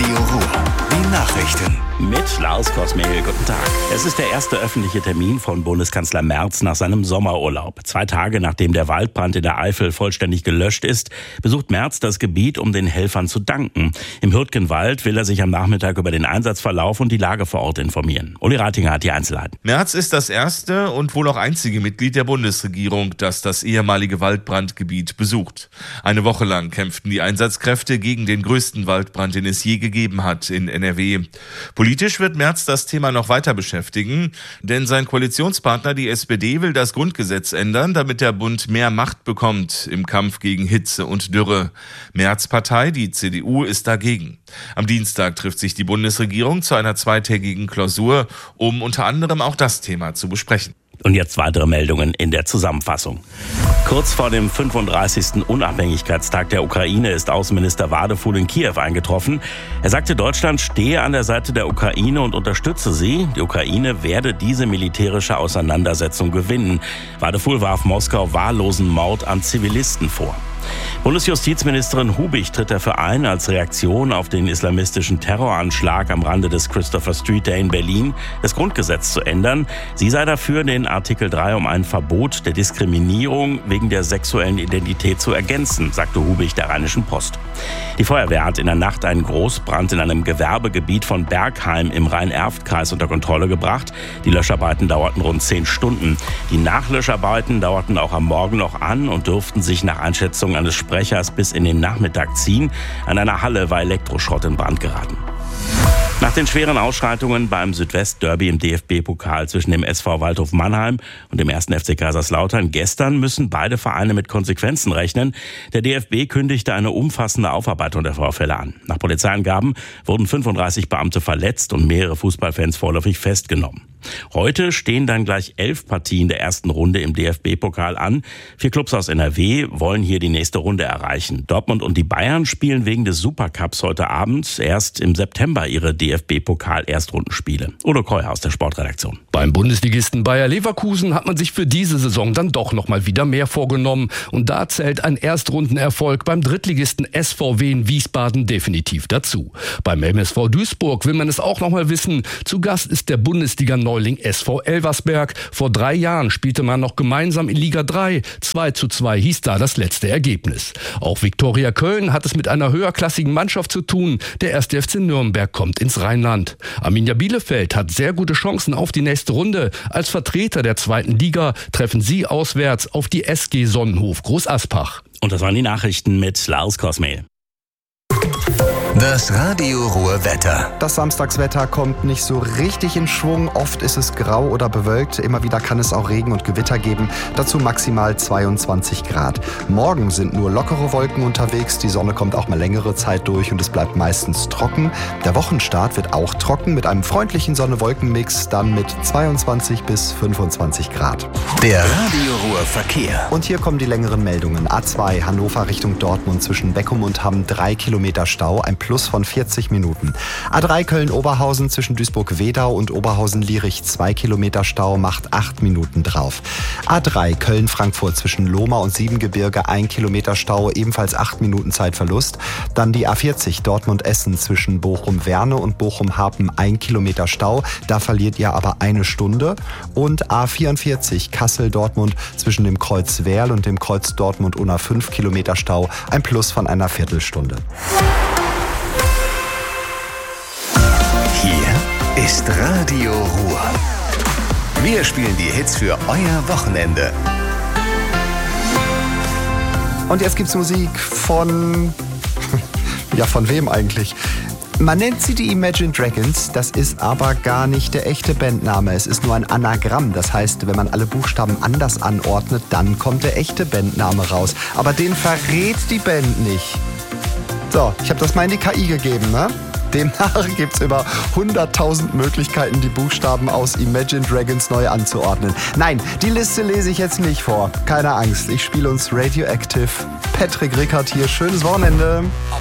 Radio Ruhr. Die Nachrichten. Mit Lars Kosmehl, guten Tag. Es ist der erste öffentliche Termin von Bundeskanzler Merz nach seinem Sommerurlaub. 2 Tage nachdem der Waldbrand in der Eifel vollständig gelöscht ist, besucht Merz das Gebiet, um den Helfern zu danken. Im Hürtgenwald will er sich am Nachmittag über den Einsatzverlauf und die Lage vor Ort informieren. Uli Ratinger hat die Einzelheiten. Merz ist das erste und wohl auch einzige Mitglied der Bundesregierung, das das ehemalige Waldbrandgebiet besucht. Eine Woche lang kämpften die Einsatzkräfte gegen den größten Waldbrand, den es je gegeben hat in NRW. Politisch wird Merz das Thema noch weiter beschäftigen, denn sein Koalitionspartner, die SPD, will das Grundgesetz ändern, damit der Bund mehr Macht bekommt im Kampf gegen Hitze und Dürre. Merz' Partei, die CDU, ist dagegen. Am Dienstag trifft sich die Bundesregierung zu einer 2-tägigen Klausur, um unter anderem auch das Thema zu besprechen. Und jetzt weitere Meldungen in der Zusammenfassung. Kurz vor dem 35. Unabhängigkeitstag der Ukraine ist Außenminister Wadefuhl in Kiew eingetroffen. Er sagte, Deutschland stehe an der Seite der Ukraine und unterstütze sie. Die Ukraine werde diese militärische Auseinandersetzung gewinnen. Wadefuhl warf Moskau wahllosen Mord an Zivilisten vor. Bundesjustizministerin Hubig tritt dafür ein, als Reaktion auf den islamistischen Terroranschlag am Rande des Christopher Street Day in Berlin das Grundgesetz zu ändern. Sie sei dafür, den Artikel 3 um ein Verbot der Diskriminierung wegen der sexuellen Identität zu ergänzen, sagte Hubig der Rheinischen Post. Die Feuerwehr hat in der Nacht einen Großbrand in einem Gewerbegebiet von Bergheim im Rhein-Erft-Kreis unter Kontrolle gebracht. Die Löscharbeiten dauerten rund 10 Stunden. Die Nachlöscharbeiten dauerten auch am Morgen noch an und dürften sich nach Einschätzung eines Sprechers bis in den Nachmittag ziehen. An einer Halle war Elektroschrott in Brand geraten. Nach den schweren Ausschreitungen beim Südwest-Derby im DFB-Pokal zwischen dem SV Waldhof Mannheim und dem 1. FC Kaiserslautern gestern müssen beide Vereine mit Konsequenzen rechnen. Der DFB kündigte eine umfassende Aufarbeitung der Vorfälle an. Nach Polizeiangaben wurden 35 Beamte verletzt und mehrere Fußballfans vorläufig festgenommen. Heute stehen dann gleich 11 Partien der ersten Runde im DFB-Pokal an. 4 Clubs aus NRW wollen hier die nächste Runde erreichen. Dortmund und die Bayern spielen wegen des Supercups heute Abend erst im September ihre DFB-Pokal-Erstrundenspiele. Udo Keuer aus der Sportredaktion. Beim Bundesligisten Bayer Leverkusen hat man sich für diese Saison dann doch noch mal wieder mehr vorgenommen. Und da zählt ein Erstrundenerfolg beim Drittligisten SVW in Wiesbaden definitiv dazu. Beim MSV Duisburg will man es auch noch mal wissen. Zu Gast ist der Bundesliga-Neuling SV Elversberg. Vor 3 Jahren spielte man noch gemeinsam in Liga 3. 2:2 hieß da das letzte Ergebnis. Auch Viktoria Köln hat es mit einer höherklassigen Mannschaft zu tun. Der 1. FC Nürnberg kommt ins Rheinland. Arminia Bielefeld hat sehr gute Chancen auf die nächste Runde. Als Vertreter der 2. Liga treffen sie auswärts auf die SG Sonnenhof Großaspach. Und das waren die Nachrichten mit Lars Kosmehl. Das Radio Ruhr Wetter. Das Samstagswetter kommt nicht so richtig in Schwung. Oft ist es grau oder bewölkt. Immer wieder kann es auch Regen und Gewitter geben. Dazu maximal 22 Grad. Morgen sind nur lockere Wolken unterwegs. Die Sonne kommt auch mal längere Zeit durch und es bleibt meistens trocken. Der Wochenstart wird auch trocken mit einem freundlichen Sonne-Wolken-Mix. Dann mit 22 bis 25 Grad. Der Radio Ruhr Verkehr. Und hier kommen die längeren Meldungen. A2 Hannover Richtung Dortmund zwischen Beckum und Hamm 3 Kilometer Stau. Ein Plus von 40 Minuten. A3 Köln-Oberhausen zwischen Duisburg-Wedau und Oberhausen-Lierich 2 Kilometer Stau, macht 8 Minuten drauf. A3 Köln-Frankfurt zwischen Lohmar und Siebengebirge 1 Kilometer Stau, ebenfalls 8 Minuten Zeitverlust. Dann die A40 Dortmund-Essen zwischen Bochum-Werne und Bochum-Harpen 1 Kilometer Stau, da verliert ihr aber 1 Stunde. Und A44 Kassel-Dortmund zwischen dem Kreuz Werl und dem Kreuz Dortmund-Unna 5 Kilometer Stau, ein Plus von einer Viertelstunde. Hier ist Radio Ruhr. Wir spielen die Hits für euer Wochenende. Und jetzt gibt's Musik von... ja, von wem eigentlich? Man nennt sie die Imagine Dragons, das ist aber gar nicht der echte Bandname. Es ist nur ein Anagramm. Das heißt, wenn man alle Buchstaben anders anordnet, dann kommt der echte Bandname raus. Aber den verrät die Band nicht. So, ich habe das mal in die KI gegeben, ne? Demnach gibt es über 100.000 Möglichkeiten, die Buchstaben aus Imagine Dragons neu anzuordnen. Nein, die Liste lese ich jetzt nicht vor. Keine Angst, ich spiele uns Radioactive. Patrick Rickard hier, schönes Wochenende.